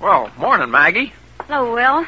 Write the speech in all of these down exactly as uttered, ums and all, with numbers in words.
Well, morning, Maggie. Hello, Will.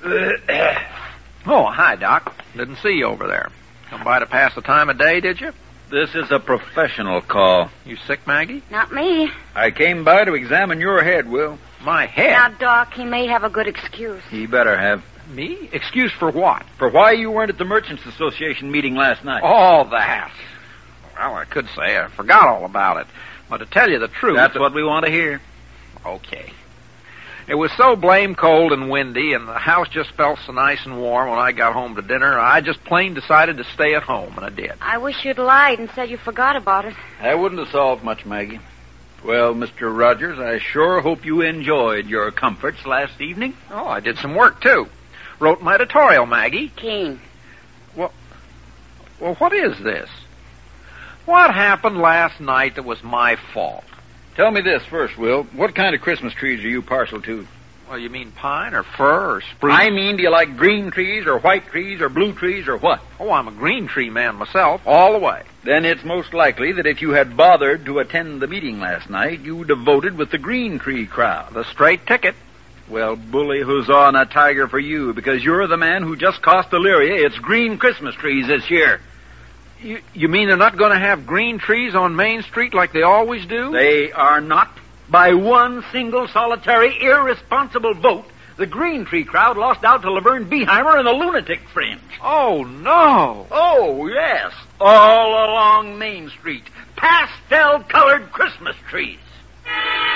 Oh, hi, Doc. Didn't see you over there. Come by to pass the time of day, did you? This is a professional call. You sick, Maggie? Not me. I came by to examine your head, Will. My head? Now, Doc, he may have a good excuse. He better have. Me? Excuse for what? For why you weren't at the Merchants Association meeting last night. All that. Well, I could say I forgot all about it. But to tell you the truth... That's what we want to hear. Okay. It was so blame cold and windy, and the house just felt so nice and warm when I got home to dinner, I just plain decided to stay at home, and I did. I wish you'd lied and said you forgot about it. That wouldn't have solved much, Maggie. Well, Mister Rogers, I sure hope you enjoyed your comforts last evening. Oh, I did some work, too. Wrote my editorial, Maggie. Keen. Well, well, what is this? What happened last night that was my fault? Tell me this first, Will. What kind of Christmas trees are you partial to? Well, you mean pine or fir or spruce? I mean, do you like green trees or white trees or blue trees or what? Oh, I'm a green tree man myself, all the way. Then it's most likely that if you had bothered to attend the meeting last night, you'd have voted with the green tree crowd. The straight ticket. Well, bully huzzah on a tiger for you, because you're the man who just cost Elyria its green Christmas trees this year. You, you mean they're not going to have green trees on Main Street like they always do? They are not. By one single, solitary, irresponsible vote, the green tree crowd lost out to Laverne Beeheimer and the lunatic fringe. Oh, no. Oh, yes. All along Main Street. Pastel-colored Christmas trees.